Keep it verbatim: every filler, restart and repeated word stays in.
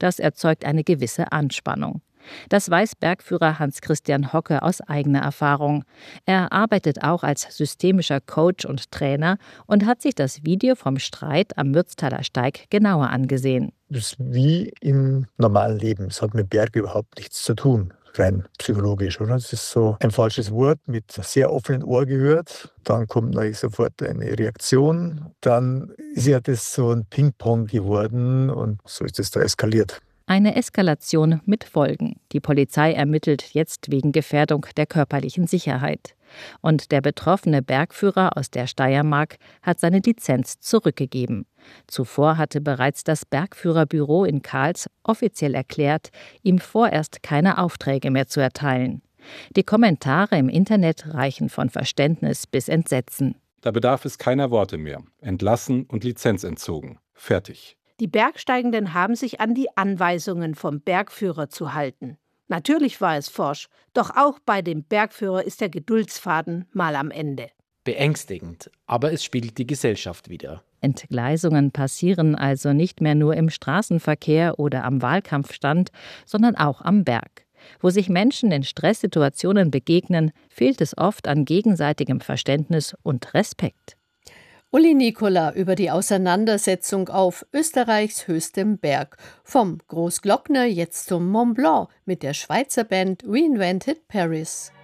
Das erzeugt eine gewisse Anspannung. Das weiß Bergführer Hans-Christian Hocke aus eigener Erfahrung. Er arbeitet auch als systemischer Coach und Trainer und hat sich das Video vom Streit am Mürztaler Steig genauer angesehen. Das ist wie im normalen Leben. Es hat mit Berg überhaupt nichts zu tun, rein psychologisch, oder? Es ist so ein falsches Wort mit sehr offenen Ohr gehört. Dann kommt natürlich sofort eine Reaktion. Dann ist ja das so ein Ping-Pong geworden und so ist es da eskaliert. Eine Eskalation mit Folgen. Die Polizei ermittelt jetzt wegen Gefährdung der körperlichen Sicherheit. Und der betroffene Bergführer aus der Steiermark hat seine Lizenz zurückgegeben. Zuvor hatte bereits das Bergführerbüro in Kals offiziell erklärt, ihm vorerst keine Aufträge mehr zu erteilen. Die Kommentare im Internet reichen von Verständnis bis Entsetzen. Da bedarf es keiner Worte mehr. Entlassen und Lizenz entzogen. Fertig. Die Bergsteigenden haben sich an die Anweisungen vom Bergführer zu halten. Natürlich war es forsch, doch auch bei dem Bergführer ist der Geduldsfaden mal am Ende. Beängstigend, aber es spiegelt die Gesellschaft wider. Entgleisungen passieren also nicht mehr nur im Straßenverkehr oder am Wahlkampfstand, sondern auch am Berg. Wo sich Menschen in Stresssituationen begegnen, fehlt es oft an gegenseitigem Verständnis und Respekt. Uli Nikola über die Auseinandersetzung auf Österreichs höchstem Berg. Vom Großglockner jetzt zum Mont Blanc mit der Schweizer Band Reinvented Paris.